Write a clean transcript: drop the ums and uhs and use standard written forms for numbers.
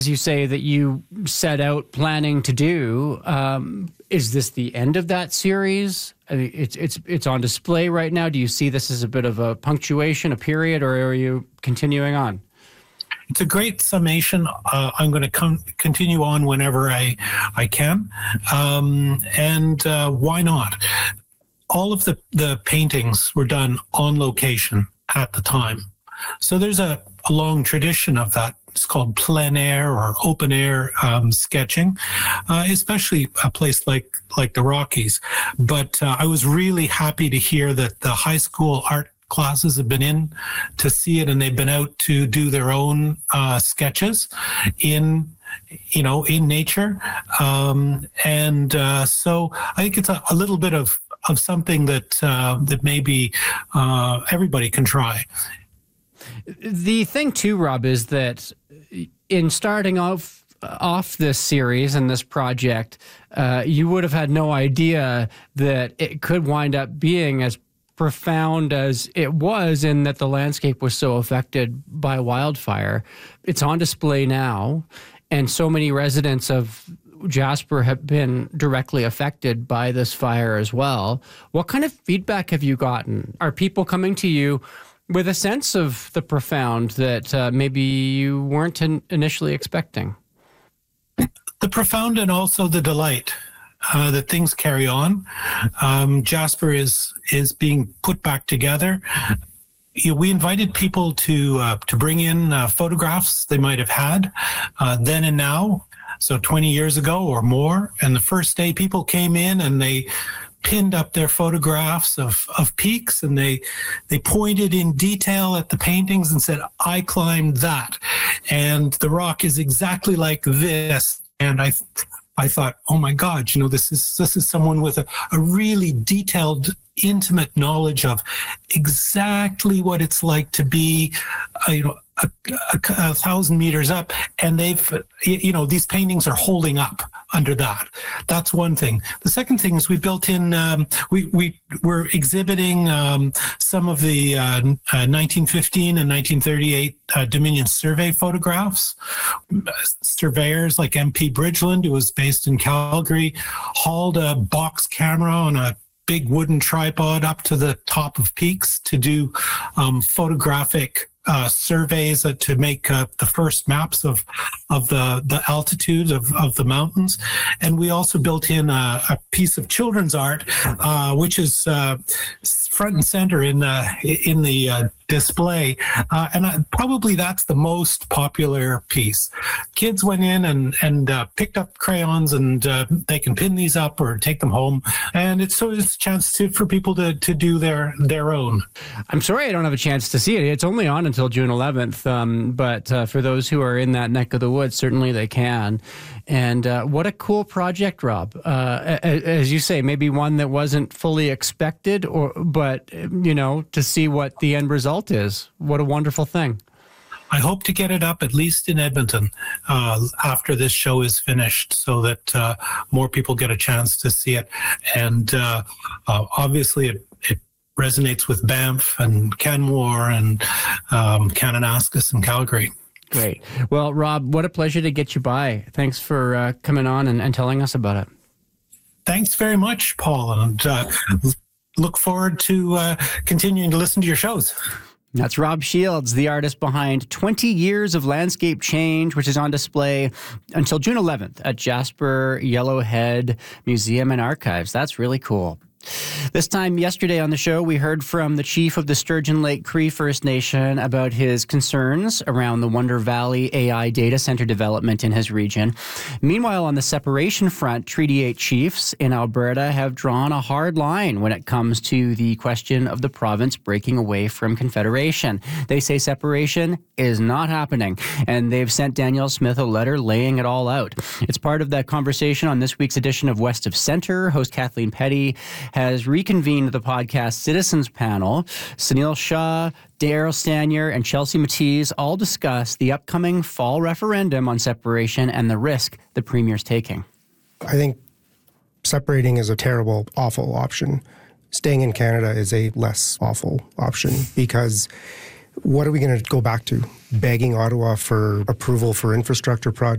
As you say that you set out planning to do, is this the end of that series? I mean, it's on display right now. Do you see this as a bit of a punctuation, a period, or are you continuing on? It's a great summation. I'm going to continue on whenever I can. And why not? All of the paintings were done on location at the time. So there's a long tradition of that. It's called plein air or open air sketching, especially a place like the Rockies. But I was really happy to hear that the high school art classes have been in to see it, and they've been out to do their own sketches in nature. So I think it's a little bit of something that maybe everybody can try. The thing too, Rob, is that in starting off this series and this project, you would have had no idea that it could wind up being as profound as it was, in that the landscape was so affected by wildfire. It's on display now, and so many residents of Jasper have been directly affected by this fire as well. What kind of feedback have you gotten? Are people coming to you with a sense of the profound that maybe you weren't initially expecting? The profound, and also the delight that things carry on. Jasper is being put back together. We invited people to bring in photographs they might have had then and now, so 20 years ago or more. And the first day, people came in and they pinned up their photographs of peaks, and they pointed in detail at the paintings and said, "I climbed that, and the rock is exactly like this." And I thought, oh my God, this is someone with a really detailed, intimate knowledge of exactly what it's like to be, a 1,000 meters up, and these paintings are holding up under that. That's one thing. The second thing is we built in, we're exhibiting some of the 1915 and 1938 Dominion survey photographs. Surveyors like MP Bridgeland, who was based in Calgary, hauled a box camera on a big wooden tripod up to the top of peaks to do photographic surveys to make the first maps of the altitude of the mountains. And we also built in a piece of children's art, which is front and center in the display. And probably that's the most popular piece. Kids went in and picked up crayons, and they can pin these up or take them home. And it's a chance for people to do their own. I'm sorry I don't have a chance to see it. It's only on until June 11th. But for those who are in that neck of the woods, certainly they can. And what a cool project, Rob. As you say, maybe one that wasn't fully expected, but to see what the end result is. What a wonderful thing. I hope to get it up at least in Edmonton after this show is finished, so that more people get a chance to see it. And obviously it resonates with Banff and Canmore and Kananaskis and Calgary. Great. Well, Rob, what a pleasure to get you by. Thanks for coming on and telling us about it. Thanks very much, Paul, and look forward to continuing to listen to your shows. That's Rob Shields, the artist behind 20 Years of Landscape Change, which is on display until June 11th at Jasper Yellowhead Museum and Archives. That's really cool. This time yesterday on the show, we heard from the chief of the Sturgeon Lake Cree First Nation about his concerns around the Wonder Valley AI data center development in his region. Meanwhile, on the separation front, Treaty 8 chiefs in Alberta have drawn a hard line when it comes to the question of the province breaking away from Confederation. They say separation is not happening, and they've sent Danielle Smith a letter laying it all out. It's part of that conversation on this week's edition of West of Centre. Host Kathleen Petty has reconvened the podcast Citizens Panel. Sunil Shah, Daryl Stanier, and Chelsea Mattees all discuss the upcoming fall referendum on separation and the risk the Premier's taking. I think separating is a terrible, awful option. Staying in Canada is a less awful option, because what are we going to go back to? Begging Ottawa for approval for infrastructure projects?